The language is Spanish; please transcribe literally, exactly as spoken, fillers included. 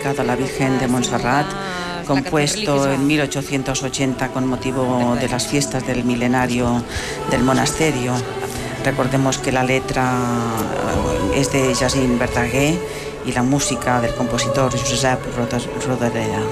dedicado a la Virgen de Montserrat, compuesto en mil ochocientos ochenta con motivo de las fiestas del milenario del monasterio. Recordemos que la letra es de Jacint Verdaguer y la música del compositor Josep Rodoreda.